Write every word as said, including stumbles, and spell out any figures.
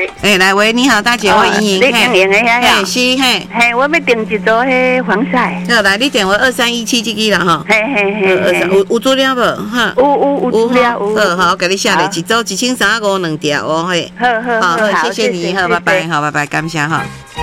喂， 哎，来喂，你好，大姐，我莹莹， 你莹莹的遐嘿， 呀？ 是嘿， 嘿，我要订一组迄防晒。 好，来，你电话二三一七这个啦哈， 嘿嘿嘿二三有有资料无？哈， 有有有资料有。 好好，我给你写咧，一组一千三五两条哦，嘿。 好好好， 好， 谢谢你，好，拜拜，好，拜拜，感谢哈。